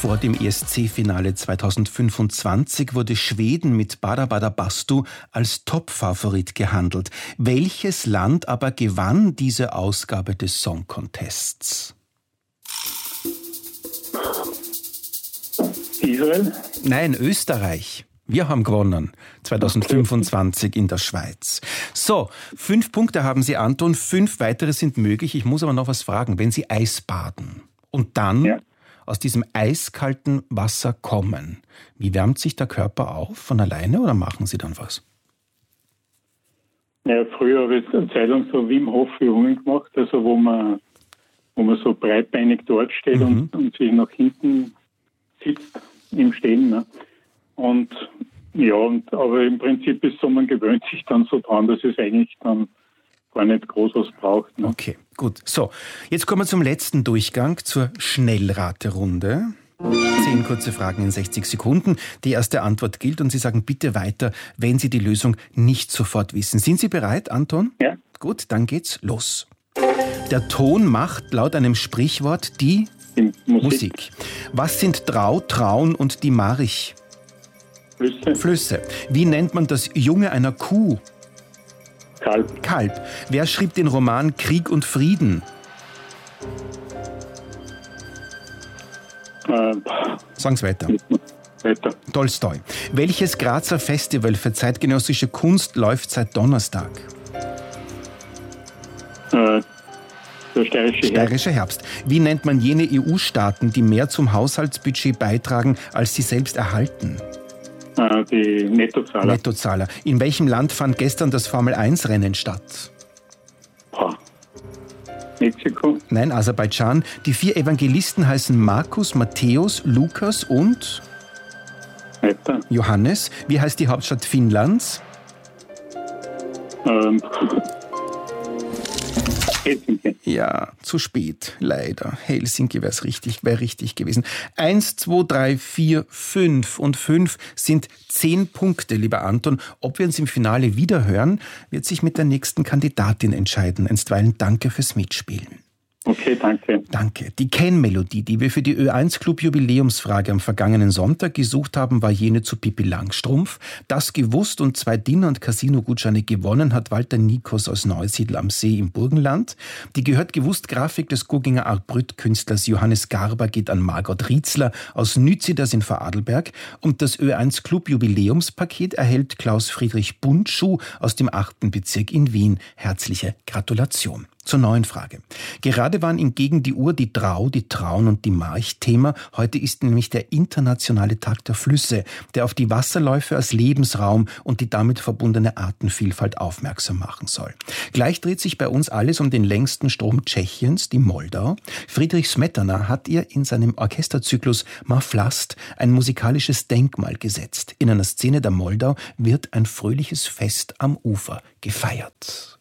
Vor dem ESC-Finale 2025 wurde Schweden mit Bara Bara Bastu als Top-Favorit gehandelt. Welches Land aber gewann diese Ausgabe des Song Contests? Israel? Nein, Österreich. Wir haben gewonnen, 2025 in der Schweiz. So, 5 Punkte haben Sie, Anton, 5 weitere sind möglich. Ich muss aber noch was fragen. Wenn Sie Eis baden und dann aus diesem eiskalten Wasser kommen, wie wärmt sich der Körper auf von alleine oder machen Sie dann was? Ja, früher habe ich eine Zeit lang so Wim Hof Übungen gemacht, also wo man so breitbeinig dort steht und sich nach hinten sitzt im Stehen. Ne? Aber im Prinzip ist so, man gewöhnt sich dann so dran, dass es eigentlich dann gar nicht groß was braucht. Ne? Okay, gut. So, jetzt kommen wir zum letzten Durchgang, zur Schnellraterunde. 10 kurze Fragen in 60 Sekunden. Die erste Antwort gilt und Sie sagen bitte weiter, wenn Sie die Lösung nicht sofort wissen. Sind Sie bereit, Anton? Ja. Gut, dann geht's los. Der Ton macht laut einem Sprichwort die Musik. Was sind Drau, Traun und die Marich? Flüsse. Wie nennt man das Junge einer Kuh? Kalb. Wer schrieb den Roman Krieg und Frieden? Sagen Sie weiter. Tolstoi. Welches Grazer Festival für zeitgenössische Kunst läuft seit Donnerstag? Der Steirische Herbst. Wie nennt man jene EU-Staaten, die mehr zum Haushaltsbudget beitragen, als sie selbst erhalten? Die Nettozahler. In welchem Land fand gestern das Formel-1-Rennen statt? Mexiko? Nein, Aserbaidschan. Die 4 Evangelisten heißen Markus, Matthäus, Lukas und Johannes. Wie heißt die Hauptstadt Finnlands? Helsinki. Ja, zu spät, leider. Helsinki wäre richtig gewesen. 1, 2, 3, 4, 5 und 5 sind 10 Punkte, lieber Anton. Ob wir uns im Finale wiederhören, wird sich mit der nächsten Kandidatin entscheiden. Einstweilen danke fürs Mitspielen. Okay, danke. Danke. Die Kennmelodie, die wir für die Ö1 Club Jubiläumsfrage am vergangenen Sonntag gesucht haben, war jene zu Pippi Langstrumpf. Das gewusst und 2 Dinner- und Casino-Gutscheine gewonnen hat Walter Nikos aus Neusiedl am See im Burgenland. Die gehört gewusst Grafik des Gugginger Art-Brütt-Künstlers Johannes Garber geht an Margot Rietzler aus Nütziders in Vorarlberg. Und das Ö1 Club Jubiläumspaket erhält Klaus Friedrich Bundschuh aus dem 8. Bezirk in Wien. Herzliche Gratulation. Zur neuen Frage. Gerade waren im Gegen die Uhr die Drau, die Traun und die March Thema. Heute ist nämlich der internationale Tag der Flüsse, der auf die Wasserläufe als Lebensraum und die damit verbundene Artenvielfalt aufmerksam machen soll. Gleich dreht sich bei uns alles um den längsten Strom Tschechiens, die Moldau. Friedrich Smetana hat ihr in seinem Orchesterzyklus Maflast ein musikalisches Denkmal gesetzt. In einer Szene der Moldau wird ein fröhliches Fest am Ufer gefeiert.